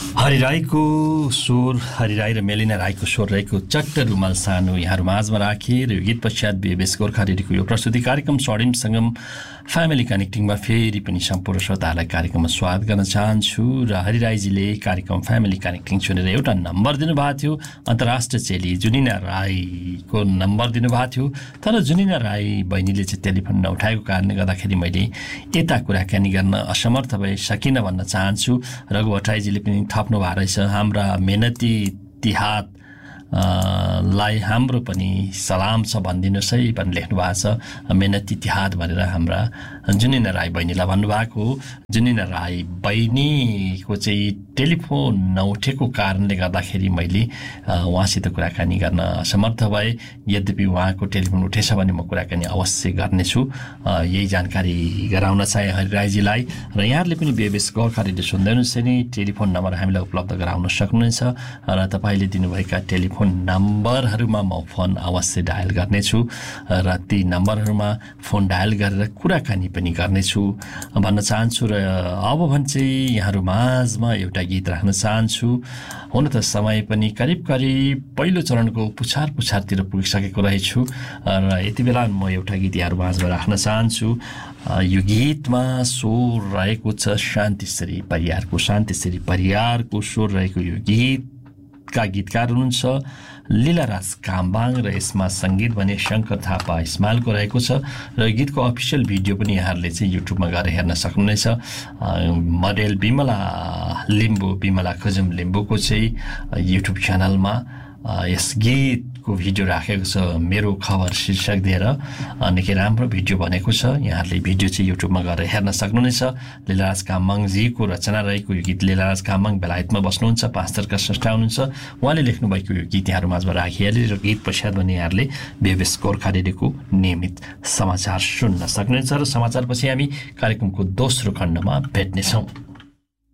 हरिराईको स्वर, हरिराई र मेलिना राईको स्वर रहेको चट्ट रुमाल सानो यहाँहरू माझमा राखेर यो गीत पश्चात बेबेस गोर्खा रेडियोको यो प्रस्तुति कार्यक्रम स्वर्णिम सङ्गम फ्यामिली कनेक्टिङमा फेरि पनि सम्पूर्ण श्रोताहरूलाई कार्यक्रममा स्वागत गर्न चाहन्छु। र हरिराईजीले कार्यक्रम फ्यामिली कनेक्टिङ सुनेर एउटा नम्बर दिनुभएको थियो, अन्तर्राष्ट्रिय चेली जुनिना राईको नम्बर दिनुभएको थियो। तर जुनिना राई बहिनीले चाहिँ टेलिफोन नउठाएको कारणले गर्दाखेरि मैले यता कुराकानी गर्न असमर्थ भए सकिनँ भन्न चाहन्छु। रघु भट्टराईजीले पनि थप्नु भएको रहेछ, हाम्रा मेहनती तिहाद लाई हाम्रो पनि सलाम छ भनिदिनुहोस् है भनेर लेख्नु भएको छ। मेहनती तिहाद भनेर हाम्रा जुनिना राई बहिनीलाई भन्नुभएको हो। जुनिना राई बहिनीको चाहिँ टेलिफोन नउठेको कारणले गर्दाखेरि मैले उहाँसित कुराकानी गर्न असमर्थ भए। यद्यपि उहाँको टेलिफोन उठेछ भने म कुराकानी अवश्य गर्नेछु। यही जानकारी गराउन चाहे हरिराईजीलाई। र यहाँहरूले पनि बेबेस गोर्खा रेडियो सुन्दै हुनुहुन्छ नि, टेलिफोन नम्बर हामीलाई उपलब्ध गराउन सक्नुहुनेछ। र तपाईँले दिनुभएका टेलिफोन नम्बरहरूमा म फोन अवश्य डायल गर्नेछु र ती नम्बरहरूमा फोन डायल गरेर कुराकानी पनि गर्नेछु भन्न चाहन्छु। र अब भने चाहिँ यहाँहरू माझमा एउटा गीत राख्न चाहन्छु। हुन त समय पनि करिब करिब पहिलो चरणको पुछारतिर पुगिसकेको रहेछु र यति बेला म एउटा गीत यहाँहरू माझमा राख्न चाहन्छु। यो गीतमा स्वर रहेको छ शान्तिश्री परियारको। शान्तिश्री परियारको स्वर रहेको यो गीतका गीतकार हुनुहुन्छ लीलाराज काम्बाङ र यसमा सङ्गीत भने शङ्कर थापा इस्माइलको रहेको छ। र गीतको अफिसियल भिडियो पनि यहाँहरूले चाहिँ युट्युबमा गएर हेर्न सक्नुहुनेछ। मोडेल विमला खुजुम लिम्बूको चाहिँ युट्युब च्यानलमा यस गीतको भिडियो राखेको छ। मेरो खबर शीर्षक दिएर निकै राम्रो भिडियो बनेको छ। यहाँहरूले भिडियो चाहिँ युट्युबमा गएर हेर्न सक्नुहुनेछ। लीलाराज काम्बाङजीको रचना रहेको यो गीत। लीलाराज काम्बाङ बेलायतमा बस्नुहुन्छ, पाँचतर्का स्रष्टा हुनुहुन्छ। उहाँले लेख्नुभएको यो गीत यहाँहरू माझमा राखिहाले र गीत पश्चात भने यहाँहरूले बेबेस गोर्खा रेडियोको नियमित समाचार सुन्न सक्नुहुन्छ। र समाचारपछि हामी कार्यक्रमको दोस्रो खण्डमा भेट्नेछौँ।